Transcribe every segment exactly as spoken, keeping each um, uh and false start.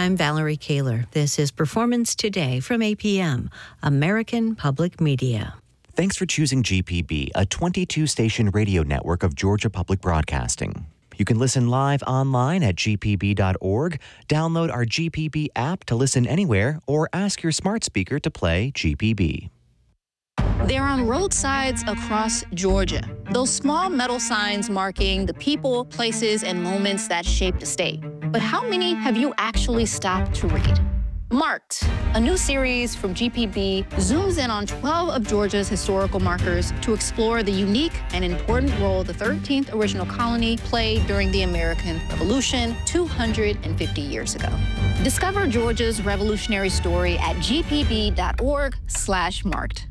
I'm Valerie Kaler. This is Performance Today from A P M, American Public Media. Thanks for choosing G P B, a twenty-two station radio network of Georgia Public Broadcasting. You can listen live online at g p b dot org, download our G P B app to listen anywhere, or ask your smart speaker to play G P B. They're on roadsides across Georgia. Those small metal signs marking the people, places, and moments that shaped the state. But how many have you actually stopped to read? Marked, a new series from G P B, zooms in on twelve of Georgia's historical markers to explore the unique and important role the thirteenth original colony played during the American Revolution two hundred fifty years ago. Discover Georgia's revolutionary story at g p b dot org slash marked.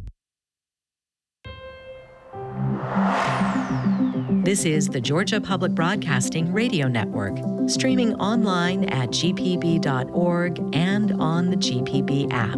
This is the Georgia Public Broadcasting Radio Network, streaming online at g p b dot org and on the G P B app.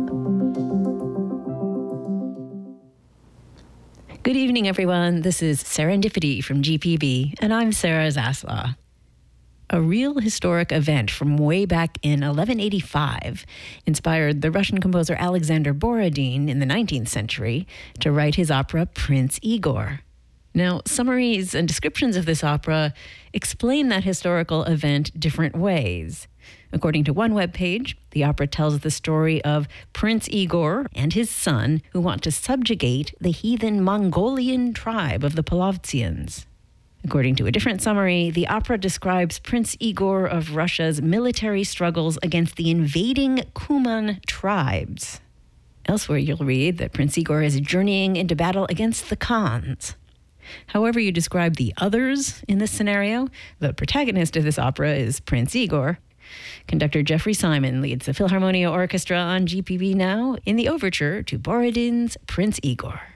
Good evening, everyone. This is Serendipity from G P B, and I'm Sarah Zaslaw. A real historic event from way back in eleven eighty-five inspired the Russian composer Alexander Borodin in the nineteenth century to write his opera Prince Igor. Now, summaries and descriptions of this opera explain that historical event different ways. According to one webpage, the opera tells the story of Prince Igor and his son who want to subjugate the heathen Mongolian tribe of the Polovtsians. According to a different summary, the opera describes Prince Igor of Russia's military struggles against the invading Kuman tribes. Elsewhere, you'll read that Prince Igor is journeying into battle against the Khans. However you describe the others in this scenario, the protagonist of this opera is Prince Igor. Conductor Jeffrey Simon leads the Philharmonia Orchestra on G P B now in the overture to Borodin's Prince Igor.